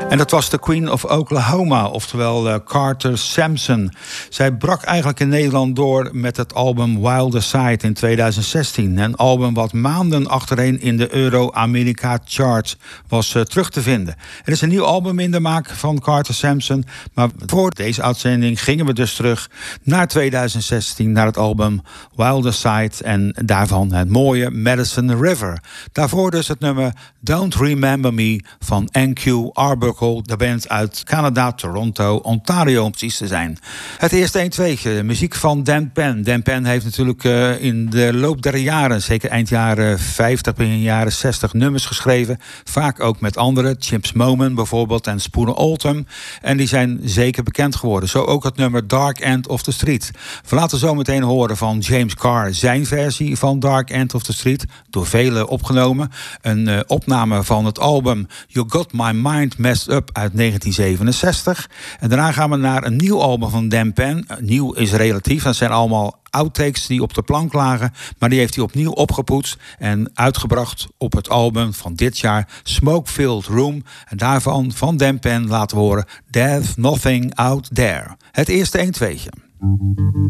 En dat was de Queen of Oklahoma, oftewel Carter Sampson. Zij brak eigenlijk in Nederland door met het album Wilder Side in 2016. Een album wat maanden achtereen in de Euro-Amerika charts was terug te vinden. Er is een nieuw album in de maak van Carter Sampson. Maar voor deze uitzending gingen we dus terug naar 2016, naar het album Wilder Side. En daarvan het mooie Madison River. Daarvoor dus het nummer Don't Remember Me van NQ Arbuckle, de band uit Canada, Toronto, Ontario om precies te zijn. Het eerste 1-2'tje, muziek van Dan Penn. Dan Penn heeft natuurlijk in de loop der jaren, zeker eind jaren 50, begin jaren 60, nummers geschreven. Vaak ook met anderen, Chips Moman bijvoorbeeld en Spooner Oldham. En die zijn zeker bekend geworden. Zo ook het nummer Dark End of the Street. We laten zo meteen horen van James Carr zijn versie van Dark End of the Street, door velen opgenomen. Een opname van het album You Got My Mind Messed Up uit 1967. En daarna gaan we naar een nieuw album van Dan Penn. Nieuw is relatief, dat zijn allemaal outtakes die op de plank lagen, maar die heeft hij opnieuw opgepoetst en uitgebracht op het album van dit jaar, Smoke Filled Room. En daarvan, van Dan Penn, laten we horen There's Nothing Out There. Het eerste 1-2'tje.